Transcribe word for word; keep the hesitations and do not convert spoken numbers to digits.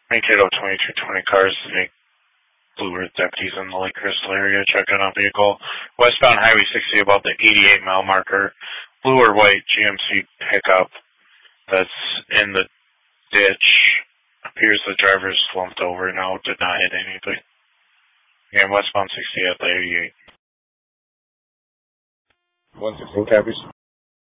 Mankato twenty-two twenty cars, Nick Blue Earth deputies in the Lake Crystal area checking on vehicle. Westbound Highway sixty about the eighty-eight mile marker. Blue or white G M C pickup that's in the ditch. Appears the driver's slumped over now, did not hit anything. Again, westbound sixty at the eighty-eight. one sixteen copies.